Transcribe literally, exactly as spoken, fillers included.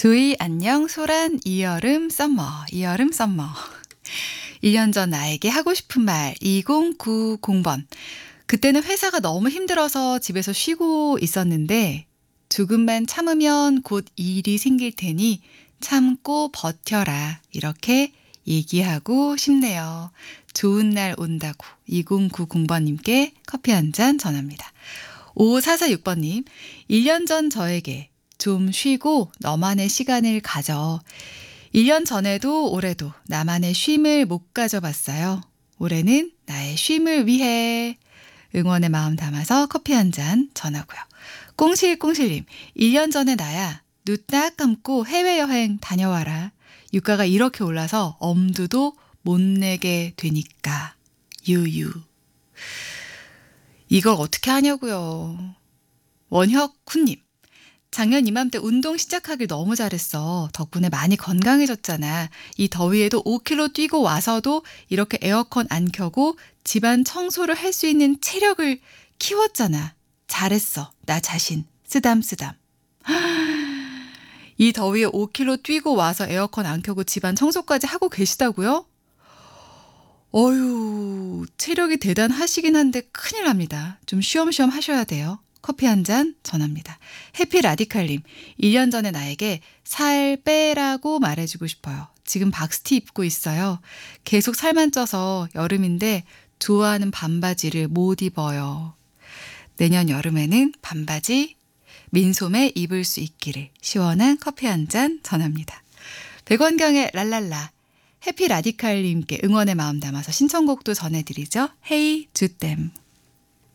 조이 안녕 소란 이여름 썸머 이여름 썸머 일 년 전 나에게 하고 싶은 말 이공구공 번. 그때는 회사가 너무 힘들어서 집에서 쉬고 있었는데 조금만 참으면 곧 일이 생길 테니 참고 버텨라 이렇게 얘기하고 싶네요. 좋은 날 온다고 이공구공 번님께 커피 한 잔 전합니다. 오사사육 번님 일 년 전 저에게 좀 쉬고 너만의 시간을 가져. 일 년 전에도 올해도 나만의 쉼을 못 가져봤어요. 올해는 나의 쉼을 위해 응원의 마음 담아서 커피 한 잔 전하고요. 꽁실꽁실님 일 년 전에 나야 눈 딱 감고 해외여행 다녀와라. 유가가 이렇게 올라서 엄두도 못 내게 되니까 유유. 이걸 어떻게 하냐고요. 원혁훈님 작년 이맘때 운동 시작하길 너무 잘했어. 덕분에 많이 건강해졌잖아. 이 더위에도 오 킬로미터 뛰고 와서도 이렇게 에어컨 안 켜고 집안 청소를 할 수 있는 체력을 키웠잖아. 잘했어. 나 자신. 쓰담쓰담. 이 더위에 오 킬로미터 뛰고 와서 에어컨 안 켜고 집안 청소까지 하고 계시다고요? 어휴, 체력이 대단하시긴 한데 큰일 납니다. 좀 쉬엄쉬엄 하셔야 돼요. 커피 한 잔 전합니다. 해피 라디칼님, 일 년 전에 나에게 살 빼라고 말해주고 싶어요. 지금 박스티 입고 있어요. 계속 살만 쪄서 여름인데 좋아하는 반바지를 못 입어요. 내년 여름에는 반바지 민소매 입을 수 있기를 시원한 커피 한 잔 전합니다. 백원경의 랄랄라, 해피 라디칼님께 응원의 마음 담아서 신청곡도 전해드리죠. 헤이 주댐.